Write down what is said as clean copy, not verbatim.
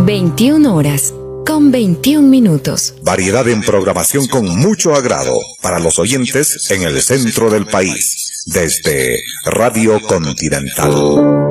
21 horas, con 21 minutos. Variedad en programación con mucho agrado para los oyentes en el centro del país, desde Radio Continental.